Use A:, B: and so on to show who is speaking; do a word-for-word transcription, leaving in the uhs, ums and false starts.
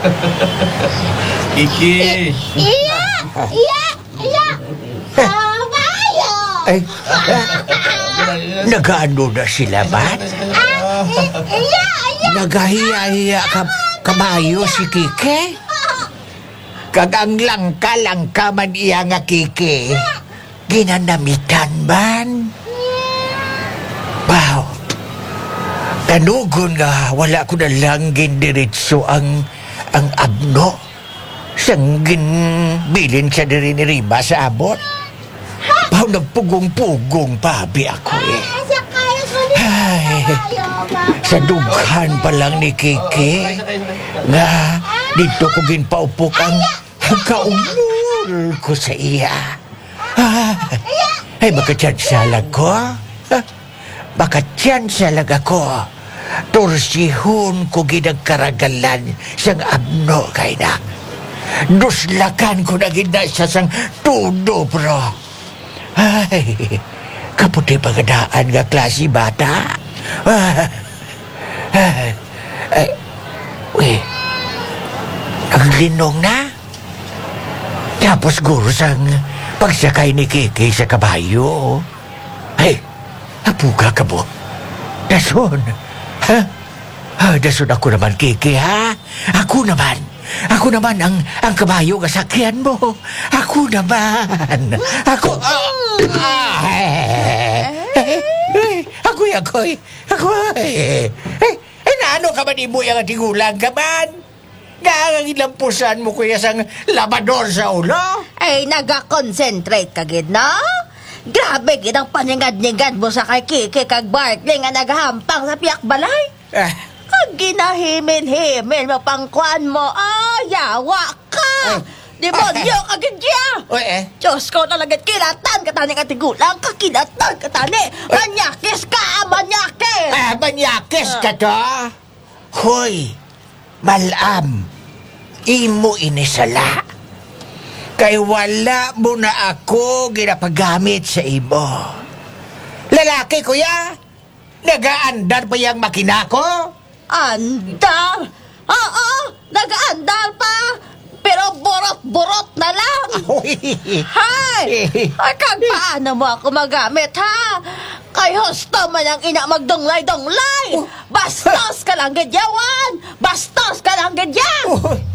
A: Kiki!
B: Iya! Iya! Iya! Kabayo!
C: Ay, nagaano na sila, Bat?
B: Ah, i- iya! Iya!
C: Nagahiya-hiya ka, kabayo si Kike? Kagang langka-langka man iya nga Kike. Ginanamitan man. Wow. Tanugon nga, wala ko na lang gindiritso ang ang abno. Siyang ginbilin siya diri ni Rima sa abot. Wow, nagpugong-pugong pabi ako eh.
B: Sa kayo ko ni
C: Ay,
B: kabayo, mama.
C: sa dughan pa lang ni Kike. Nga, dito ko ginpaupok ang ang kaumul ko sa iya. Ah, ay, baka tiyan salag ko? Ah, baka tiyan salag ako. Tursihon ko ginagkaragalan siyang abno kay na. Duslakan ko na gina siya sang tudo, bro. Ay, kaputi pagadaan nga klase bata. Ah, ay, ay, uy, ang linong na. Tapos guro sang pagsakay ni Kiki sa kabayo. Ay, apuga ka mo. Dason. Ha? Ah, dason ako naman, Kiki, ha? Ako naman. Ako naman ang, ang kabayo nga sakyan mo. Ako naman. Ako... Ah, ah, eh, eh, eh, ako'y, ako'y, ako'y. Eh, eh, naano ka man ibo yung tigulang ka man? Nga ilampusan mo kuya sang labador sa ulo?
D: Ay, naga-concentrate ka gid, no? Grabe gid ang paningad-ningad mo sa kay Kiki kag Bartley nga nagahampang sa piyak balay.
C: Ah,
D: Kag ginahimil-himil mo pangkuan mo, ah, yawa ka!
C: Ay.
D: Demonyo ka gid siya!
C: Uy, eh.
D: Diyos ko talagang kinatan ka tani ka tigulang, kakinatan ka tani! Manyakis ka, ah, manyakis!
C: Ah, manyakis ka to? Hoy, malam, imo inisala. Kay wala mo na ako ginapagamit sa imo. Lalaki, kuya? Nagaandar pa yung makina ko?
D: Andar! Oo, nag-andar pa! Pero burot-burot na lang!
C: Uy,
D: Hay! Ay, kag paano mo ako magamit, ha? Kay husto man ang ina magdunglay-dunglay! Bastos ka lang gadyawan! Bastos ka lang gadya!
C: Uy,